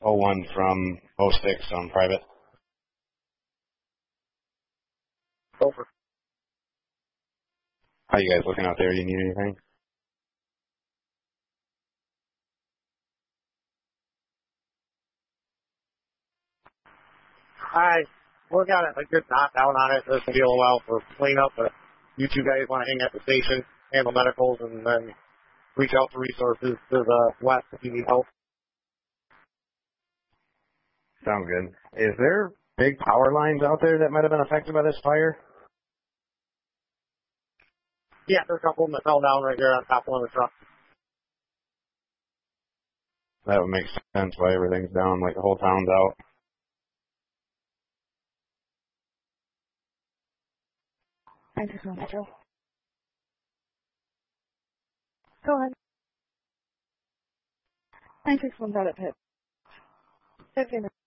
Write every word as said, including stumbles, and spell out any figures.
oh one from oh six on private. Over. How you guys looking out there? Do you need anything? I we got a good knockdown on it. This will be a little while for cleanup, but you two guys want to hang at the station, handle medicals, and then reach out for resources to the west if you need help. Sounds good. Is there big power lines out there that might have been affected by this fire? Yeah, there's a couple of them that fell down right there on top of one of the trucks. That would make sense why everything's down, like the whole town's out. I just want to Go ahead. I just want that pit.